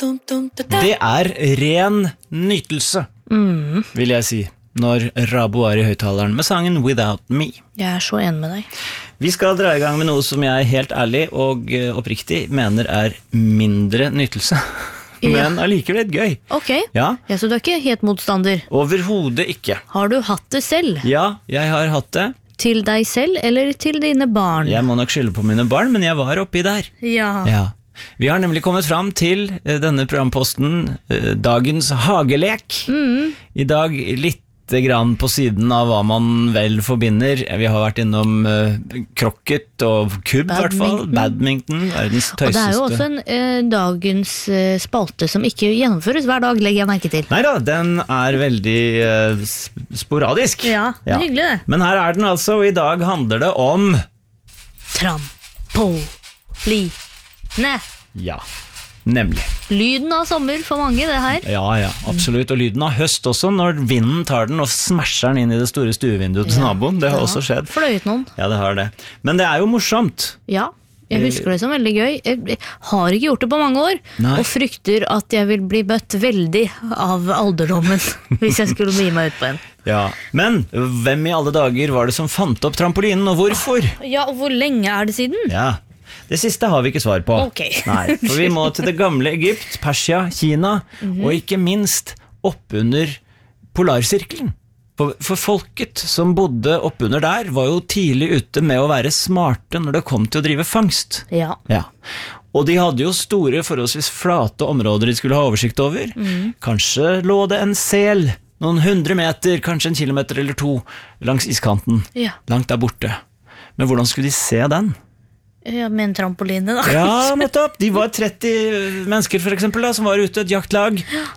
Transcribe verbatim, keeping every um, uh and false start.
Det er ren nytelse, Mm. vil jeg si, når Rabo er i høyttaleren med sangen Without Me. Jeg er så enig med deg. Vi skal dra i gang med noe som jeg helt ærlig og eh, oppriktig mener er mindre nytelse, Ja. men allikevel litt gøy. Ok, Ja, ja, så du er ikke helt motstander. overhodet ikke. Har du hatt det selv? Ja, jeg har hatt det. Til deg selv eller til dine barn? Jeg må nok skylde på mine barn, men jeg var oppi der. Ja. Ja. Vi har nemlig kommet fram til eh, denne programposten, eh, dagens hagelek. Mm. I dag litt grann på siden av hva man vel forbinder. Vi har vært innom uh, krokket og kubb, i hvert fall. Badminton, verdens tøyseste. Og det er jo også en eh, dagens eh, spalte som ikke gjennomføres hver dag, legger jeg merke til. Neida, den er veldig uh, sporadisk. Ja, det er hyggelig det. Men her er den altså, og i dag handler det om... Trampoline. Ja, nemlig. Lyden av sommer for mange, det her. Ja, ja, absolutt. Og lyden av høst også, når vinden tar den og smasher den inn i det store stuevinduet til Ja. naboen. Det har Ja. også skjedd. Fløyet noen. Ja, det har det. Men det er jo morsomt. Ja, jeg husker det som veldig gøy. Jeg har ikke gjort det på mange år, Nei. og frykter at jeg vil bli bøtt veldig av alderdommen hvis jeg skulle bli meg ut på en. Ja. Men hvem i alle dager var det som fant opp trampolinen, og hvorfor? Ja, og hvor lenge er det siden? Ja, det siste har vi ikke svar på. Ok. Nei, for vi må til det gamle Egypt, Persia, Kina, Mhm. og ikke minst oppunder polarsirkelen. For, for folket som bodde oppunder der var jo tidlig ute med å være smarte når det kom til å drive fangst. Ja. Ja. Og de hadde jo store, forholdsvis flate områder de skulle ha oversikt over. Mhm. Kanskje lå det en sel, noen hundre meter, kanskje en kilometer eller to, langs iskanten, Ja. langt der borte. Men hvordan skulle de se den? Ja, med en trampoline da. Ja, nettopp. De var tretti mennesker for eksempel da, som var ute, et jaktlag.